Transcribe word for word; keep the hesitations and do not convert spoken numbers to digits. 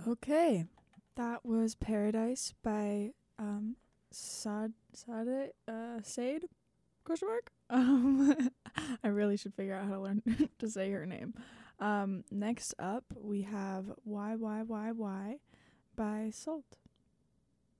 Okay, that was Paradise by um Sad Sade uh Sade question mark. Um, I really should figure out how to learn to say her name. Um, next up we have Why Why Why Why by Salt.